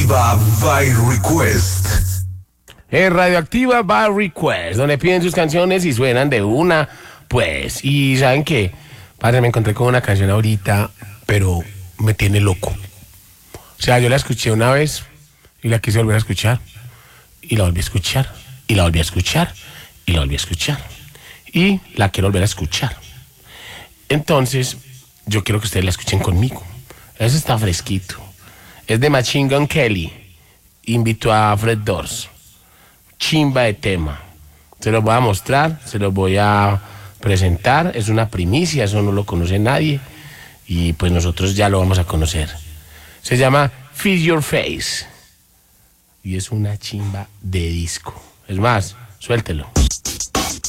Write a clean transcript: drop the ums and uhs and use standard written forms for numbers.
Radioactiva by Request. Radioactiva by Request, donde piden sus canciones y suenan de una, pues. Y ¿saben qué? Padre, me encontré con una canción ahorita, pero me tiene loco. O sea, yo la escuché una vez y la quise volver a escuchar. Y la volví a escuchar. Y la volví a escuchar. Y la volví a escuchar. Y la quiero volver a escuchar. Entonces, yo quiero que ustedes la escuchen conmigo. Eso está fresquito. Es de Machine Gun Kelly. Invito a Fred Durst. Chimba de tema. Se los voy a mostrar, se los voy a presentar. Es una primicia, eso no lo conoce nadie. Y pues nosotros ya lo vamos a conocer. Se llama Feel Your Face. Y es una chimba de disco. Es más, suéltelo.